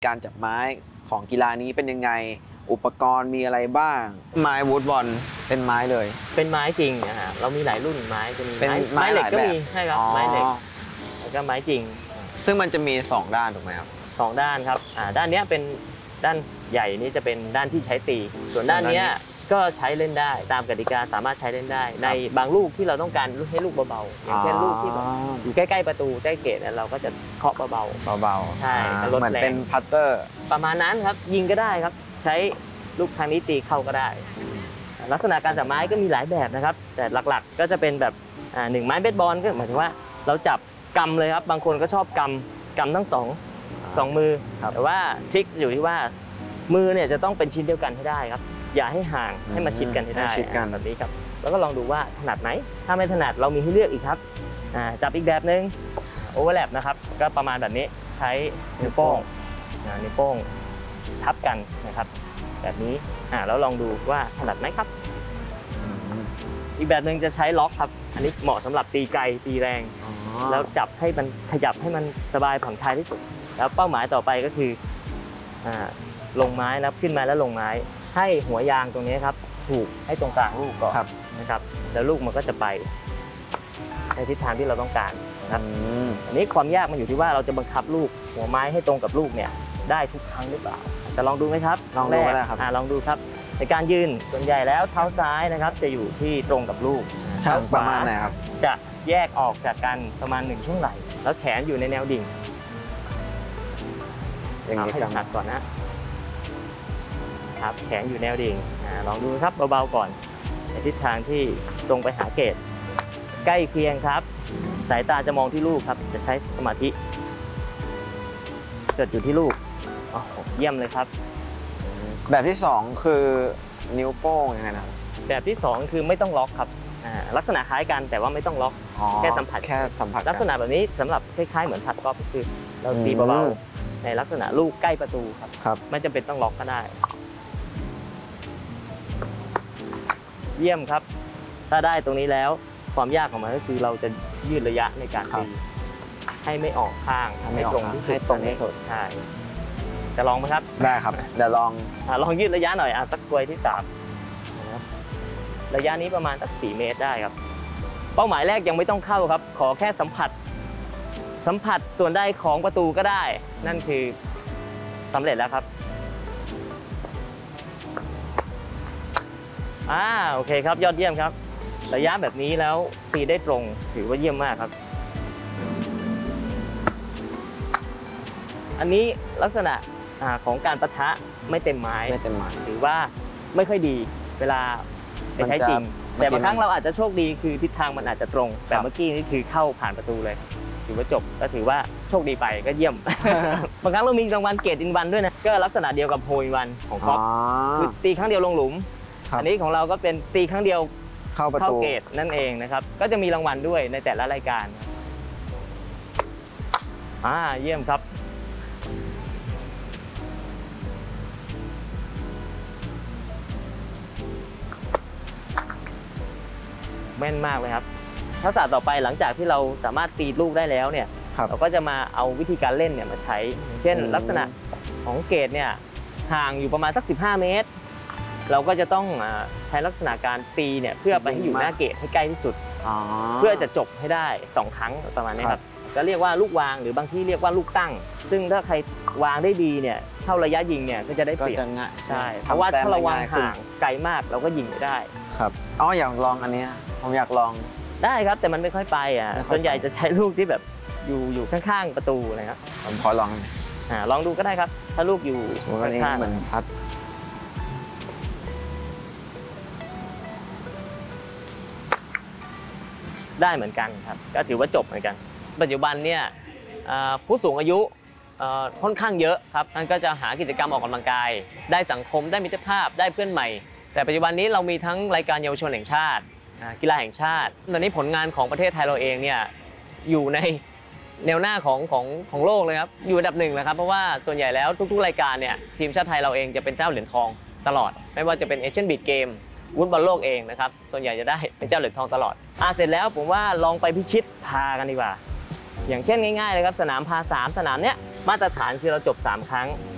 การจับไม้ของกีฬานี้เป็นยังไงอุปกรณ์มีอะไรบ้างไม้วูดบอลเป็นไม้เลยเป็นไม้จริงนะฮะเรามีหลายรุ่นไม้จะมีไม้เหล็กก็มีใช่ครับไม้เหล็กแล้วก็ไม้จริงซึ่งมันจะมี2ด้านถูกไหมครับ 2ด้านครับด้านนี้เป็นด้านใหญ่นี้จะเป็นด้านที่ใช้ตีส่วนด้านนี้ก็ใช้เล่นได้ตามกติกาสามารถใช้เล่นได้ในบางลูกที่เราต้องการให้ลูกเบาๆอย่างเช่นลูกที่อยู่ใกล้ๆประตูใกล้เกตเราก็จะเคาะเบาๆใช่ลดแรงเหมือนเป็นพัตเตอร์ประมาณนั้นครับยิงก็ได้ครับใช้ลูกทางนี้ตีเข้าก็ได้ลักษณะการจับไม้ก็มีหลายแบบนะครับแต่หลักๆก็จะเป็นแบบ1ไม้เบสบอลก็หมายถึงว่าเราจับกำเลยครับบางคนก็ชอบกำทั้งสองมือแต่ว่าทริคอยู่ที่ว่ามือเนี่ยจะต้องเป็นชิ้นเดียวกันให้ได้ครับอย่าให้ห่างให้มาชิดกันให้ได้แบบนี้ครับแล้วก็ลองดูว่าถนัดไหมถ้าไม่ถนัดเรามีให้เลือกอีกครับจับอีกแบบนึงโอเวอร์แลปนะครับก็ประมาณแบบนี้ใช้นิ้วโป้งทับกันนะครับแบบนี้แล้วลองดูว่าถนัดไหมครับอีกแบบหนึ่งจะใช้ล็อกครับอันนี้เหมาะสำหรับตีไกลตีแรงแล้วจับให้มันขยับให้มันสบายผ่อนคลายที่สุดแล้วเป้าหมายต่อไปก็คือลงไม้นะขึ้นมาแล้วลงไม้ให้หัวยางตรงนี้ครับถูกให้ตรงกลางลูกก่อนนะครับแล้วลูกมันก็จะไปในทิศทางที่เราต้องการนะครับอันนี้ความยากมันอยู่ที่ว่าเราจะบังคับลูกหัวไม้ให้ตรงกับลูกเนี่ยได้ทุกครั้งหรือเปล่าจะลองดูไหมครับลองดูก็ได้ครับลองดูครับในการยืนส่วนใหญ่แล้วเท้าซ้ายนะครับจะอยู่ที่ตรงกับลูกเท้าขวาประมาณไหนครับจะแยกออกจากกันประมาณ1ช่วงไหล่แล้วแขนอยู่ในแนวดิ่งอย่างนี้ให้ถนัดก่อนนะครับแขนอยู่แนวดิ่งลองดูครับเบาๆก่อนในทิศทางที่ตรงไปหาเกตใกล้เคียงครับสายตาจะมองที่ลูกครับจะใช้สมาธิจดอยู่ที่ลูกเยี่ยมเลยครับแบบที่2คือนิ้วโป้งยังไงนะแบบที่2คือไม่ต้องล็อกครับลักษณะคล้ายกันแต่ว่าไม่ต้องล็อกแค่สัมผัสลักษณะแบบนี้สำหรับคล้ายๆเหมือนผัดกอล์ฟคือเราตีเบาๆในลักษณะลูกใกล้ประตูครับไม่จำเป็นต้องล็อกก็ได้เยี่ยมครับถ้าได้ตรงนี้แล้วความยากของมันก็คือเราจะยืดระยะในการตีให้ไม่ออกข้างให้ตรงที่สุดใช่จะลองไหมครับได้ครับเดี๋ยวลองยืดระยะหน่อยสักกลวยที่3ระยะนี้ประมาณสัก4 เมตรได้ครับเป้าหมายแรกยังไม่ต้องเข้าครับขอแค่สัมผัสส่วนได้ของประตูก็ได้นั่นคือสำเร็จแล้วครับโอเคครับยอดเยี่ยมครับระยะแบบนี้แล้วตีได้ตรงถือว่าเยี่ยมมากครับอันนี้ลักษณะของการปะทะไม่เต็มไม้ถือว่าไม่ค่อยดีเวลาไปใช้จริงแต่บางครั้งเราอาจจะโชคดีคือทิศทางมันอาจจะตรงแต่เมื่อกี้นี่คือเข้าผ่านประตูเลยถือว่าจบก็ถือว่าโชคดีไปก็เยี่ยม บางครั้งเรามีรางวัลเกรดอินวันด้วยนะก็ลักษณะเดียวกับโฮลอินวันของก๊อฟคือตีครั้งเดียวลงหลุมอันนี้ของเราก็เป็นตีครั้งเดียวเข้าเกรดนั่นเองนะครับก็จะมีรางวัลด้วยในแต่ละรายการเยี่ยมครับแม่นมากเลยครับทักษะต่อไปหลังจากที่เราสามารถตีลูกได้แล้วเนี่ยเราก็จะมาเอาวิธีการเล่นเนี่ยมาใช้เช่นลักษณะของเกตเนี่ยห่างอยู่ประมาณสัก15 เมตรเราก็จะต้องใช้ลักษณะการตีเนี่ยเพื่อไปให้อยู่หน้าเกตให้ใกล้ที่สุดเพื่อจะจบให้ได้2 ครั้งประมาณนี้ครับจะเรียกว่าลูกวางหรือบางที่เรียกว่าลูกตั้งซึ่งถ้าใครวางได้ดีเนี่ยเท่าระยะยิงเนี่ยก็จะได้เปรียบใช่เพราะว่าถ้าเราวางห่างไกลมากเราก็ยิงไม่ได้ครับอยากลองอันนี้ผมอยากลองได้ครับแต่มันไม่ค่อยไปส่วนใหญ่จะใช้ลูกที่แบบอยู่ข้างๆประตูนะครับผมขอลองลองดูก็ได้ครับถ้าลูกอยู่ข้างๆเหมือนพัดได้เหมือนกันครับก็ถือว่าจบเหมือนกันปัจจุบันเนี่ยผู้สูงอายุค่อนข้างเยอะครับท่านก็จะหากิจกรรมออกกำลังกายได้สังคมได้มิตรภาพได้เพื่อนใหม่แต่ปัจจุบันนี้เรามีทั้งรายการเยาวชนแห่งชาติกีฬาแห่งชาติตอนนี้ผลงานของประเทศไทยเราเองเนี่ยอยู่ในแนวหน้าของโลกเลยครับอยู่อันดับ1เลยครับเพราะว่าส่วนใหญ่แล้วทุกๆรายการเนี่ยทีมชาติไทยเราเองจะเป็นเจ้าเหรียญทองตลอดไม่ว่าจะเป็นเอเชียนบีทเกมวุ้นบอลโลกเองนะครับส่วนใหญ่จะได้เป็นเจ้าเหรียญทองตลอดเสร็จแล้วผมว่าลองไปพิชิตพากันดีกว่าอย่างเช่นง่ายๆเลยครับสนามพา3สนามเนี้ยมาตรฐานคือเราจบ3 ครั้ง